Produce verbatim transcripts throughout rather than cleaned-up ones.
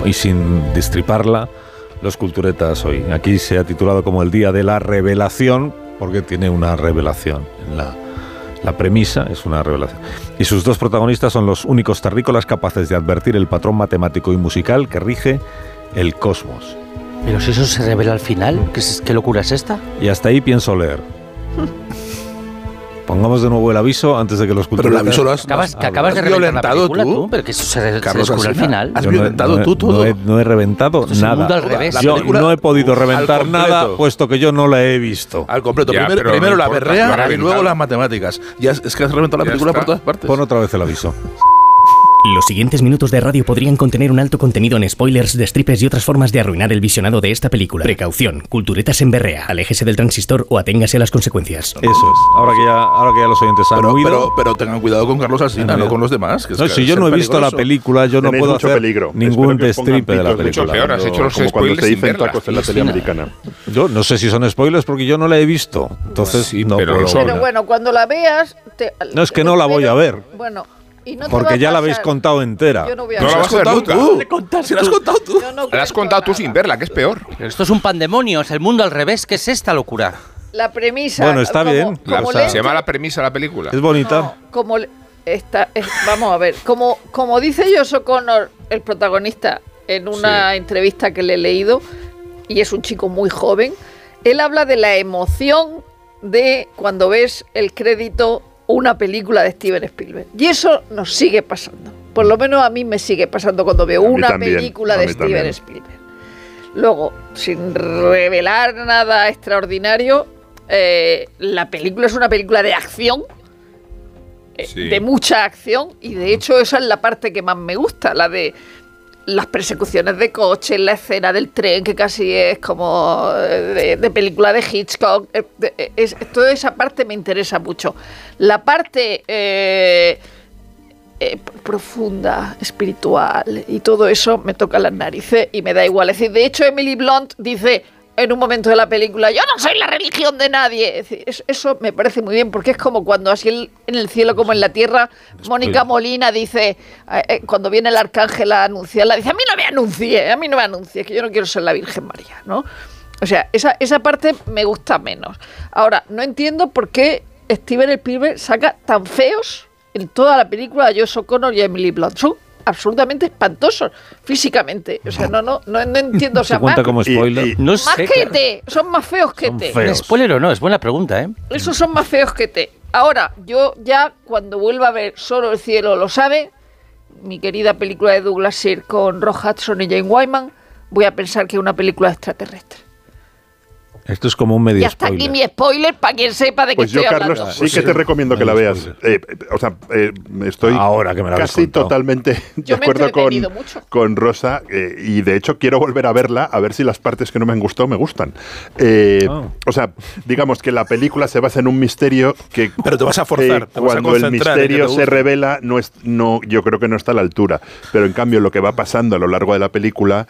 y sin destriparla, los culturetas hoy. Aquí se ha titulado como el Día de la Revelación, porque tiene una revelación en la... La premisa es una revelación. Y sus dos protagonistas son los únicos terrícolas capaces de advertir el patrón matemático y musical que rige el cosmos. Pero si eso se revela al final, ¿qué, es, qué locura es esta? Y hasta ahí pienso leer. Pongamos de nuevo el aviso antes de que los culturetas... Pero el aviso lo has... Acabas, que acabas de reventar la película, tú? tú, pero que eso se, Carlos, se descubre al final. Has violentado no, tú todo. No he, no he reventado Esto es nada. el mundo al revés. Yo no he podido reventar nada, puesto que yo no la he visto. Al completo. Ya, primero pero primero no la importa, berrea lo y luego las matemáticas. Ya es, es que has reventado la Ya película está. por todas partes. Pon otra vez el aviso. Los siguientes minutos de radio podrían contener un alto contenido en spoilers, destripes y otras formas de arruinar el visionado de esta película. Precaución, culturetas en berrea, aléjese del transistor o aténgase a las consecuencias. Eso es. Ahora que ya, ahora que ya los oyentes han Pero, oído... pero, pero tengan cuidado con Carlos Alsina, no con los demás. Que es No, que si es yo no he ser visto la peligroso. película, yo no Tenéis puedo mucho hacer peligro. ningún Espero que os pongan destripe de la picos de película. Mucho peor, has hecho los Como cuando spoilers se sin dicen verla. tacos en la Sí, tele sí, americana. Yo no sé si son spoilers porque yo no la he visto. Entonces Sí, no pero puedo. son- Pero bueno, cuando la veas... Te, No, es que no la voy a ver. Bueno, y no te Porque va a ya la pasar. habéis contado entera. Yo no voy a No la ver. vas a ver nunca. tú. Si la has contado tú. Yo no La has cuento contado tú nada. sin verla, que es peor. Pero esto es un pandemonio, es el mundo al revés. ¿Qué es esta locura? La premisa... Bueno, está como- bien. La- como se lento- llama la premisa de la película. Es bonita. No, como le- está, es- vamos a ver, como, como dice Josh O'Connor, el protagonista, en una Sí. entrevista que le he leído, y es un chico muy joven, él habla de la emoción de cuando ves el crédito o una película de Steven Spielberg. Y eso nos sigue pasando. Por lo menos a mí me sigue pasando cuando veo A mí una también, película a de mí Steven también. Spielberg. Luego, sin revelar nada extraordinario, eh, la película es una película de acción, eh, Sí. de mucha acción, y de hecho esa es la parte que más me gusta, la de las persecuciones de coches, la escena del tren, que casi es como eh, de, de película de Hitchcock. eh, de- eh, es, toda esa parte me interesa mucho. La parte eh, eh, profunda, espiritual, y todo eso me toca las narices y me da igual. Es decir, de hecho Emily Blunt dice en un momento de la película, yo no soy la religión de nadie. Es decir, es- eso me parece muy bien, porque es como cuando así el- en el cielo como en la tierra, Mónica Molina dice, eh, eh, cuando viene el arcángel a anunciarla, dice, a mí no me anuncie, a mí no me anuncie, que yo no quiero ser la Virgen María, ¿no? O sea, esa, esa parte me gusta menos. Ahora, no entiendo por qué Steven Spielberg saca tan feos en toda la película a Josh O'Connor y a Emily Blunt. Son absolutamente espantosos físicamente. O sea, no, no, no, no entiendo. O sea, Se cuenta más, como Y- spoiler. y- No más sé. que te. Son más feos que Son te. feos. ¿Spoiler o no? Es buena pregunta, ¿eh? Esos son más feos que te. Ahora, yo ya cuando vuelva a ver Solo el cielo lo sabe, mi querida película de Douglas Sirk con Rock Hudson y Jane Wyman, voy a pensar que es una película extraterrestre. Esto es como un medio Y hasta aquí spoiler. mi spoiler para quien sepa de qué Pues yo, estoy Carlos, hablando. sí que te recomiendo que la Vale, veas. spoiler. Eh, eh, o sea, eh, estoy Ahora que me la habéis casi contado. totalmente de Yo me he acuerdo con, entretenido mucho. con Rosa eh, y de hecho quiero volver a verla a ver si las partes que no me han gustado me gustan. Eh, Ah. O sea, digamos que la película se basa en un misterio que Pero te vas a forzar, eh, te vas a cuando el concentrar en que misterio te se guste. revela no es, no, yo creo que no está a la altura. Pero en cambio lo que va pasando a lo largo de la película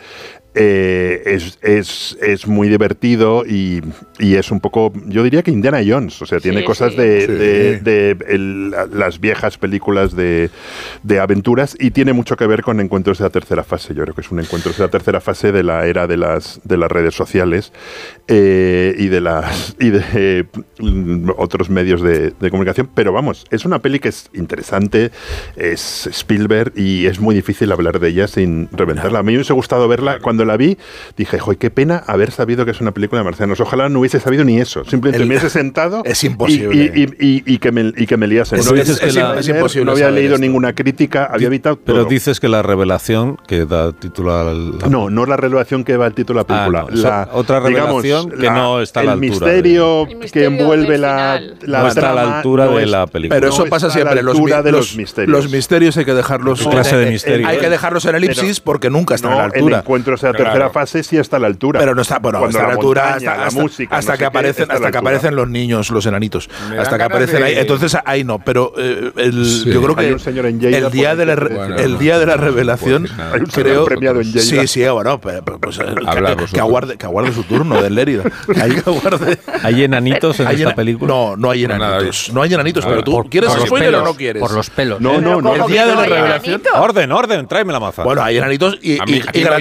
eh, es, es, es muy divertido y, y es un poco, yo diría que Indiana Jones, o sea, tiene Sí, cosas sí. de, Sí. de- de el- las viejas películas de, de aventuras y tiene mucho que ver con encuentros de la tercera fase. Yo creo que es un encuentro de la tercera fase de la era de las, de las redes sociales eh, y de, las, y de mm, otros medios de, de comunicación, pero vamos, es una peli que es interesante, es Spielberg y es muy difícil hablar de ella sin reventarla. A mí me hubiese gustado verla, cuando la vi dije, joder, qué pena haber sabido que es una película de marcianos. Ojalá no hubiese sabido ni eso, simplemente El- me hubiese sentado es y- imposible. y, y- y- y que me, y que me liase. Es- no había, es- es- no es había- imposible no había saber leído esto. ninguna crítica, había evitado Pero todo. dices que la revelación que da título al... No, no la revelación que va al título de la película. Ah, no, la, eso- otra revelación que no está a la el altura misterio de- El que misterio envuelve del la, final. la No está a la trama altura no de es- la película. Pero no eso pasa está a la siempre. Los, altura mi- de los, los misterios. los misterios hay que dejarlos. ¿Qué clase de misterio? Hay que dejarlos en elipsis porque nunca están No, a la el altura. encuentro de la Claro. tercera fase sí está a la altura. Pero no está, bueno, Cuando hasta la la altura, montaña, hasta, la hasta- música, hasta no que sé qué, aparecen, está a la hasta que altura. aparecen los niños, los enanitos, Me dan hasta que ganas aparecen de- ahí. Entonces ahí no, pero eh, el, Sí. yo creo que Hay un señor en Lleida el día por de la ahí que- re- Bueno, el no, día de la no, no revelación, puedo decir nada. Hay un señor creo, premiado en Lleida. sí, sí, bueno, pero, pero, pues, eh, Hablad que, vosotros. que aguarde, que aguarde su turno del Lérida. Que ahí que aguarde. ¿Hay enanitos en Hay esta ena- película? No, no hay No, nada, enanitos. es- No hay enanitos, A pero ver, tú por- ¿quieres por los spoiler o pelos, no quieres? Por los pelos. No, no, no. El día de la ¿No hay revelación. enanitos? Orden, orden, tráeme la maza. Bueno, hay enanitos y, A mí- y- a ti y no, gran-